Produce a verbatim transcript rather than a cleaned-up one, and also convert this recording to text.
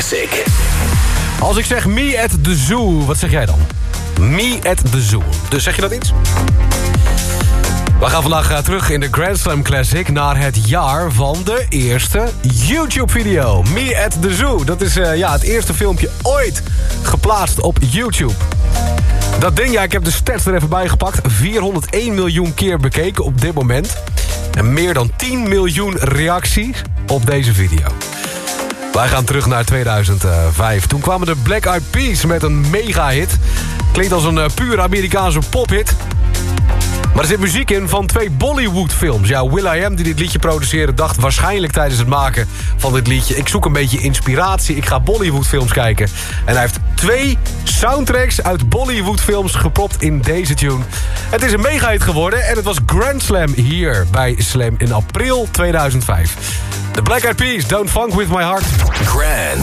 Classic. Als ik zeg Me at the Zoo, wat zeg jij dan? Me at the Zoo. Dus zeg je dat iets? We gaan vandaag uh, terug in de Grand Slam Classic naar het jaar van de eerste YouTube-video. Me at the Zoo. Dat is uh, ja, het eerste filmpje ooit geplaatst op YouTube. Dat ding, ja, ik heb de stats er even bij gepakt. vierhonderdéén miljoen keer bekeken op dit moment. En meer dan tien miljoen reacties op deze video. Wij gaan terug naar tweeduizend vijf. Toen kwamen de Black Eyed Peas met een mega-hit. Klinkt als een uh, pure Amerikaanse pophit. Maar er zit muziek in van twee Bollywood-films. Ja, will.i.am, die dit liedje produceerde, dacht waarschijnlijk tijdens het maken van dit liedje: ik zoek een beetje inspiratie, ik ga Bollywood-films kijken. En hij heeft twee soundtracks uit Bollywood-films gepropt in deze tune. Het is een mega-hit geworden en het was Grand Slam hier bij Slam in april tweeduizend vijf. De Black Eyed Peas, Don't Funk With My Heart. Grand